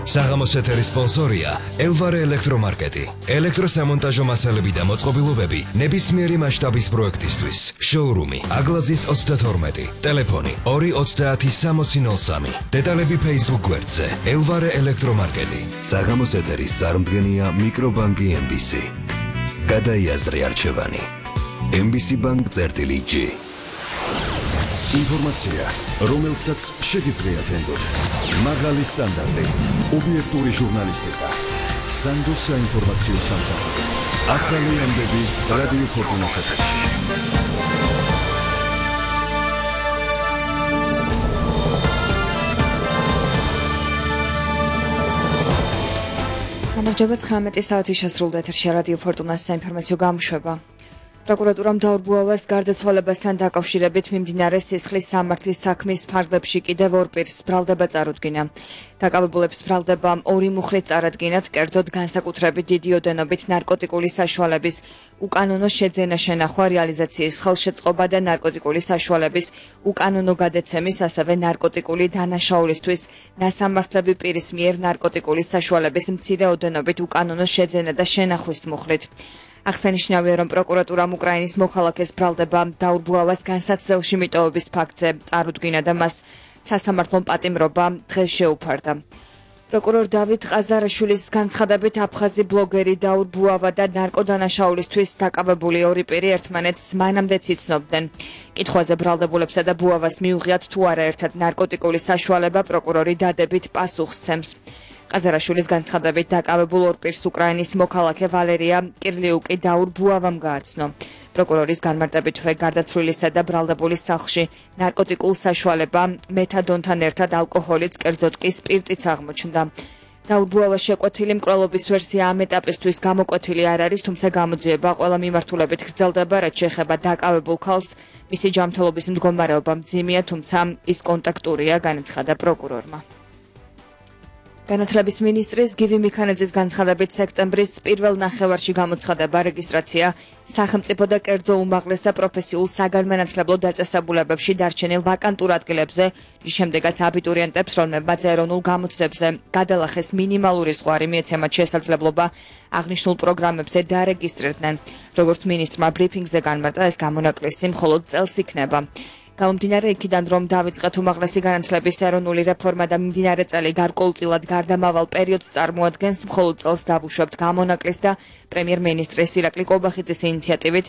საღამოს ეთერის სპონსორია ელვარე ელექტრომარკეტი. ელექტროსამონტაჟო მასალები და მოწყობილობები ნებისმიერი მასშტაბის პროექტისთვის. შოურუმი აგლაძის 32. ტელეფონი 2306003. დეტალები Facebook გვერდზე ელვარე ელექტრომარკეტი. საღამოს ეთერის წარმდგენია მიკრობანკი MBC. გადაიაზრე არჩევანი. MBC Bank წერტილი-G. ინფორმაცია, რომელსაც შეგიძლიათ ენდოთ. მაღალი სტანდარტი, ობიექტური ჟურნალისტიკა. სანდოს საინფორმაციო სამსახური. ახალი ამბები რადიო ფორტუნას ეთერში. გამარჯობა 19 საათი შესრულდა ეთერში რადიო ფორტუნას საინფორმაციო გამოშვება. პროკურატურამ დაურბუავას გარდაცვალებასთან დაკავშირებით მიმდინარე სისხლის სამართლის საქმის ფარგლებში კიდევ ორ პირს ბრალდება წარუდგინა. დაკავებულებს ბრალდება ორი მუხრით წარადგინათ, კერძოდ განსაკუთრებით დიდი ოდენობით ნარკოტიკული საშუალების უკანონო შეძენა შენახვა, რეალიზაციის ხელშეწყობა და ნარკოტიკული საშუალების უკანონო გადაცემის, ასევე ნარკოტიკული დანაშაულისთვის ნასამართლები პირის მიერ ნარკოტიკული საშუალების მცირე ოდენობით უკანონო შეძენა და შენახვის მუხრით. აღსანიშნავია, რომ პროკურატურამ უკრაინის მოქალაქეს ბრალდება დაურბუავას განსაცდელში მიტოვების ფაქტზე წარუდგინა და მას სასამართლომ პატიმრობა დღეს შეუფარდა. პროკურორ დავით ყაზარაშვილის განცხადებით აფხაზი ბლოგერი დაურბუავა და ნარკოდანაშაულისთვის დაკავებული ორი პირი ერთმანეთს მანამდეც იცნობდნენ. კითხვაზე ბრალდებულებსა და ბუავას მიუღიათ თუ არა ერთად ნარკოტიკული საშუალება, პროკურორი დადებით პასუხს სცემს. ყაზარაშვილის განცხადებით დაკავებულ ორ პირს უკრაინის მოქალაქე ვალერია კირლიუკი დაურბუავამ გააცნო. პროკურორის განმარტებითვე გარდაცვლილისა და ბრალდებულის სახლში ნარკოტიკულ საშუალება მეთადონთან ერთად ალკოჰოლიც, კერძოდ კი სპირტიც აღმოჩნდა. დაურბუავას შეკვეთილი მკვლელობის ვერსია ამ ეტაპისთვის გამოკვეთილი არ არის, თუმცა გამოძიება ყველა მიმართულებით გრძელდება, რაც შეეხება დაკავებულ ქალს. მისი ჯანმრთელობის მდგომარეობა მძიმეა, თუმცა ის კონტაქტურია, განაცხადა პროკურორმა. განათლების მინისტრის გივი მიქანეძის განცხადებით სექტემბრის პირველ ნახევარში გამოცხადება რეგისტრაცია სახელმწიფო და კერძო უმაღლეს და პროფესიულ საგანმანათლებლო დაწესებულებებში დარჩენილ ვაკანტურ ადგილებზე, რის შემდეგაც აბიტურიენტებს, რომლებმაც ეროვნულ გამოცდებზე გადალახეს მინიმალური ზღვარი, მიეცემათ შესაძლებლობა აღნიშნულ პროგრამებზე დარეგისტრირდნენ. როგორც მინისტრმა ბრიფინგზე განმარტა, ეს გამონაკლისი მხოლოდ წელს იქნება. გამომდინარე იქიდან, რომ დავიწყეთ უმაღლესი განათლების ეროვნული რეფორმა და მიმდინარე წელი გარკვეულწილად გარდამავალ პერიოდს წარმოადგენს, მხოლოდ წელს დავუშვებთ გამონაკლისს და პრემიერ-მინისტრის ირაკლი კობახიძის ინიციატივით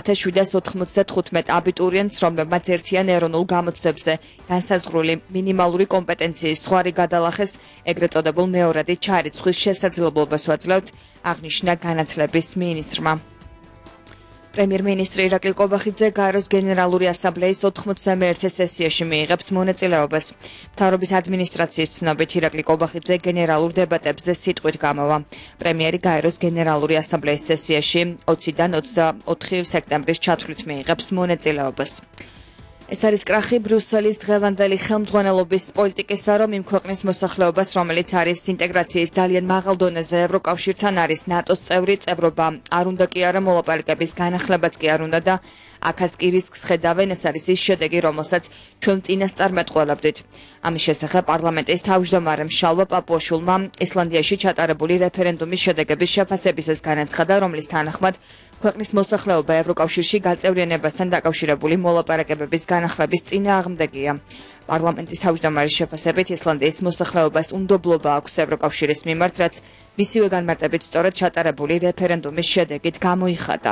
1795 აბიტურიენტს, რომლებმაც ერთიან ეროვნულ გამოცდებზე განსაზღვრული მინიმალური კომპეტენციის ზღვარი გადალახეს, ეგრეთ წოდებულ მეორადი ჩარიცხვის შესაძლებლობას ვაძლევთ, აღნიშნა განათლების მინისტრმა. პრემიერ-მინისტრი ირაკლი კობახიძე გაეროს გენერალური ასამბლეის 91 სესიაში მიიღებს მონაწილეობას. მთავრობის ადმინისტრაციის ცნობით ირაკლი კობახიძე გენერალურ დებატებზე სიტყვით გამოვა. პრემიერი გაეროს გენერალური ასამბლეის სესიაში 20-დან 24 სექტემბრის ჩათვლით მიიღებს მონაწილეობას. ეს არის კრახი ბრიუსელის დღევანდელი ხელმძღვანელობის პოლიტიკისა, რომ იმ ქვეყნის მოსახლეობას, რომელიც არის ინტეგრაციის ძალიან მაღალ დონეზე ევროკავშირთან, არის ნატოს წევრი, წევრობა არ უნდა კი არა, მოლაპარაკების განახლებაც კი არ უნდა და აქაც კი რისკს ხედავენ, ეს არის ის შედეგი, რომელსაც ჩვენ წინასწარ მეტყველებდით. ამის შესახებ პარლამენტის თავმჯდომარემ შალვა პაპუაშვილმა ისლანდიაში ჩატარებული რეფერენდუმის შედეგების შეფასებისას განაცხადა, რომლის თანახმად ქვეყნის მოსახლეობა ევროკავშირში გაწევრიანებასთან დაკავშირებული მოლაპარაკებების განახლების წინააღმდეგია. პარლამენტის თავმჯდომარის შეფასებით ისლანდიის მოსახლეობას უნდობლობა აქვს ევროკავშირის მიმართ, რაც მისივე განმარტებით სწორედ ჩატარებული რეფერენდუმის შედეგით გამოიხატა.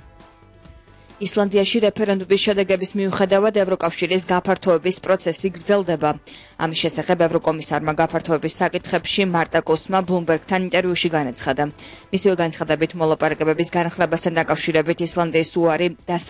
ისლანდიაში რეფერენდუმის შედეგების მიუხედავად ევროკავშირის გაფართოების პროცესი გრძელდება. ამის შესახებ ევროკომისარმა გაფართოების საკითხებში მარტა კოსმა ბლუმბერგთან ინტერვიუში განაცხადა. მისივე განცხადებით მოლაპარაკებების განახლებასთან დაკავშირებით ისლანდიის უარი